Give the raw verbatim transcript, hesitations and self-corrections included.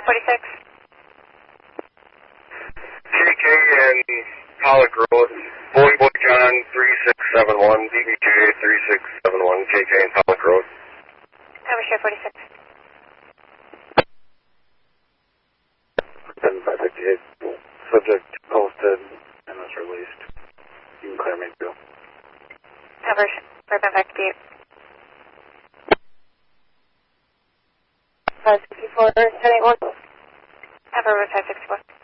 forty-six. K K and Pollock Road, Boy Boy John three six seven one, D B J three six seven one, K K and Pollock Road. Over Sheriff forty-six. ten five fifty-eight, subject posted and was released. You can clear me too. Over Sheriff five fifty-eight. five sixty-four, ten eighty-one. Over five sixty-four.